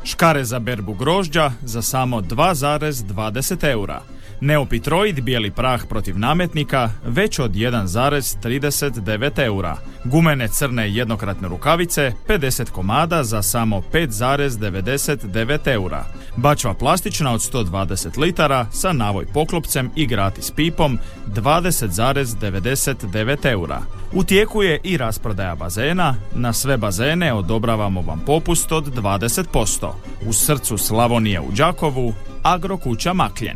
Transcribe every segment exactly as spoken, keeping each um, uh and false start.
Škare za berbu grožđa za samo dva zarez dvadeset eura. Neopitroid bijeli prah protiv nametnika već od jedan zarez trideset devet eura. Gumene crne jednokratne rukavice pedeset komada za samo pet zarez devedeset devet eura. Bačva plastična od sto dvadeset litara sa navoj poklopcem i gratis pipom dvadeset zarez devedeset devet eura. U tijeku je i rasprodaja bazena. Na sve bazene odobravamo vam popust od dvadeset posto. U srcu Slavonije u Đakovu, Agrokuća Makljen.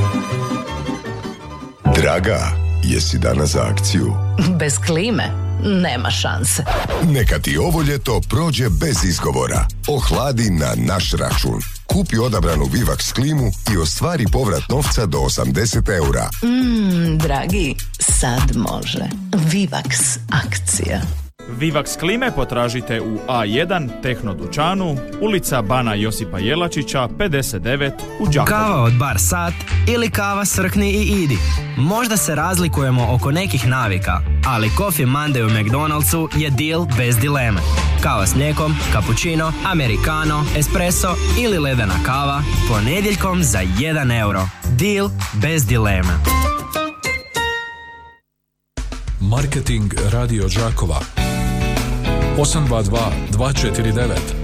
Draga, jesi danas za akciju? Bez klime nema šanse. Neka ti ovo ljeto prođe bez izgovora. Ohladi na naš račun. Kupi odabranu Vivax klimu i ostvari povrat novca do osamdeset eura. Mmm, dragi, sad može. Vivax akcija. Vivax klime potražite u A jedan Tehno dućanu, ulica Bana Josipa Jelačića, pedeset devet u Đakovu. Kava od Bar Sat ili kava Srkni i Idi. Možda se razlikujemo oko nekih navika, ali Coffee Monday u McDonald'su je deal bez dileme. Kava s mlijekom, cappuccino, americano, espresso ili ledena kava ponedjeljkom za jedan euro. Deal bez dileme. Marketing Radio Đakova osam dva dva dva četiri devet.